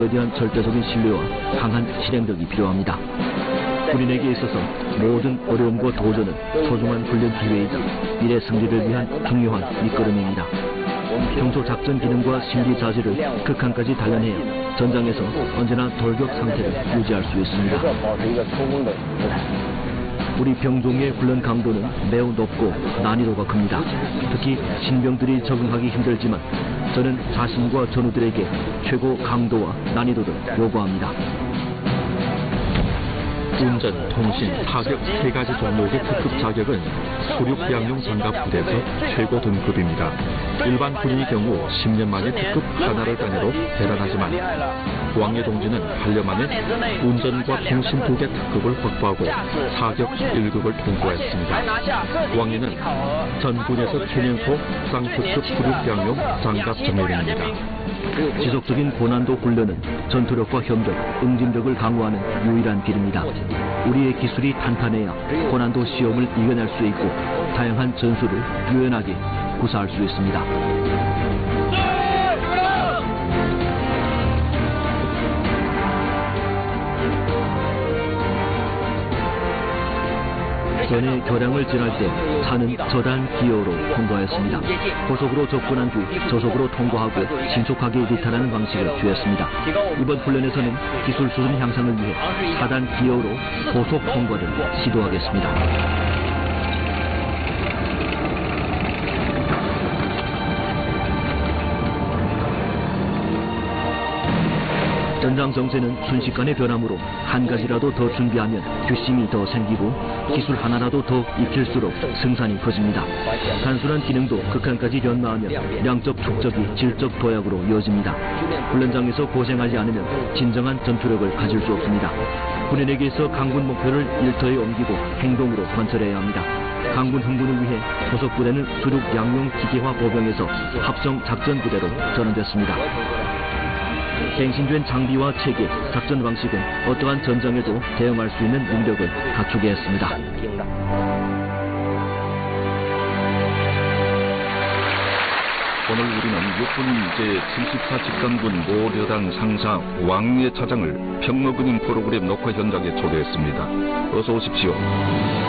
대한 절대적인 신뢰와 강한 실행력이 필요합니다. 군인에게 있어서 모든 어려움과 도전은 소중한 훈련 기회이자 미래 승리를 위한 중요한 밑거름입니다. 평소 작전 기능과 심리 자질을 극한까지 단련해야 전장에서 언제나 돌격 상태를 유지할 수 있습니다. 우리 병종의 훈련 강도는 매우 높고 난이도가 큽니다. 특히 신병들이 적응하기 힘들지만 저는 자신과 전우들에게 최고 강도와 난이도를 요구합니다. 운전, 통신, 타격 세 가지 종목의 특급 자격은 수륙양용 장갑 부대에서 최고 등급입니다. 일반 군인의 경우 10년 만에 특급 하나를 따내도 대단하지만 왕예 동지는 8년 만에 운전과 통신 2개 특급을 확보하고 사격 1급을 통과했습니다. 왕예는 전군에서 최연소 국상특급 수륙양용 장갑 정예병입니다. 지속적인 고난도 훈련은 전투력과 협력, 응징력을 강화하는 유일한 길입니다. 우리의 기술이 탄탄해야 고난도 시험을 이겨낼 수 있고 다양한 전술을 유연하게 구사할 수 있습니다. 전에 교량을 지날 때 차는 저단 기어로 통과했습니다. 고속으로 접근한 뒤 저속으로 통과하고 신속하게 리턴하는 방식을 취했습니다. 이번 훈련에서는 기술 수준 향상을 위해 4단 기어로 고속 통과를 시도하겠습니다. 전장 정세는 순식간의 변함으로 한 가지라도 더 준비하면 뒷심이 더 생기고 기술 하나라도 더 익힐수록 승산이 커집니다. 단순한 기능도 극한까지 연마하면 양적 축적이 질적 도약으로 이어집니다. 훈련장에서 고생하지 않으면 진정한 전투력을 가질 수 없습니다. 군인에게서 강군 목표를 일터에 옮기고 행동으로 관철해야 합니다. 강군 흥분을 위해 고속부대는 수륙 양용 기계화 보병에서 합성 작전부대로 전환됐습니다. 갱신된 장비와 체계, 작전 방식은 어떠한 전장에도 대응할 수 있는 능력을 갖추게 했습니다. 오늘 우리는 육군 제74집단군 모려단 상사 왕예 차장을 평화군인 프로그램 녹화 현장에 초대했습니다. 어서 오십시오.